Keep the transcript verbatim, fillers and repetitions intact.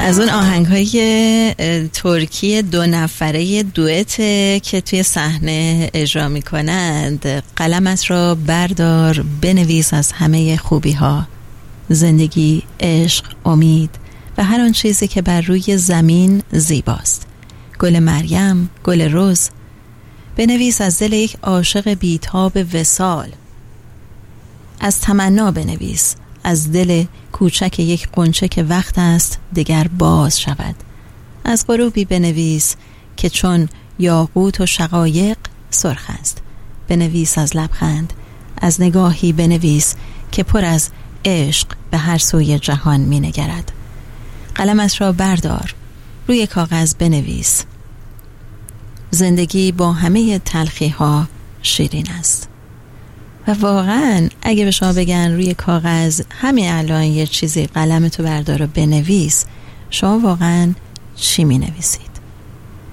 از اون آهنگ‌های ترکی دو نفره دوئت که توی صحنه اجرا می‌کنند. قلمت را بردار، بنویس از همه خوبی‌ها، زندگی، عشق، امید و هر آن چیزی که بر روی زمین زیباست. گل مریم، گل رز. بنویس از دل یک عاشق بی‌تاب وصال. از تمنا بنویس از دل کوچک یک غنچه که وقت است دگر باز شود. از غروبی بنویس که چون یاقوت و شقایق سرخ است. بنویس از لبخند، از نگاهی بنویس که پر از عشق به هر سوی جهان می نگرد. قلمت را بردار، روی کاغذ بنویس زندگی با همه تلخی ها شیرین است. و واقعا اگه به شما بگن روی کاغذ همین الان یه چیزی قلمتو بردار و بنویس، شما واقعا چی می نویسید؟